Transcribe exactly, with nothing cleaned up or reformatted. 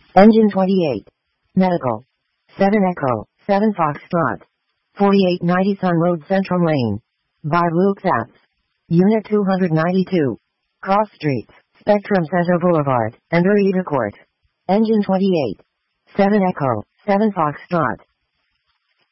Engine twenty-eight. Medical. seven Echo, seven Foxtrot. forty-eight ninety Sun Road Central Lane. By Luke Apps. Unit two ninety-two. Cross Streets, Spectrum Center Boulevard, and Ureta Court. Engine twenty-eight. seven Echo, seven Foxtrot.